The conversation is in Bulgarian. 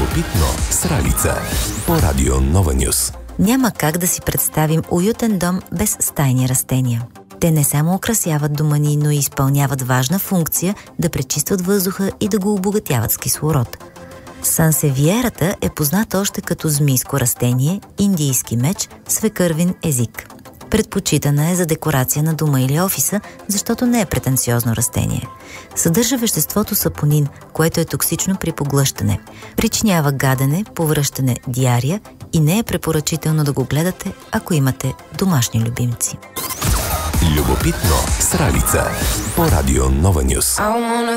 Любопитно с Ралица по Радио Нова Нюс. Няма как да си представим уютен дом без стайни растения. Те не само украсяват дома ни, но и изпълняват важна функция да пречистват въздуха и да го обогатяват с кислород. Сансевиерата е позната още като змийско растение, индийски меч, свекървин език. Предпочитана е за декорация на дома или офиса, защото не е претенциозно растение. Съдържа веществото сапонин, което е токсично при поглъщане. Причинява гадене, повръщане, диария и не е препоръчително да го гледате, ако имате домашни любимци. Любопитно с Ралица по Радио Нова Нюс.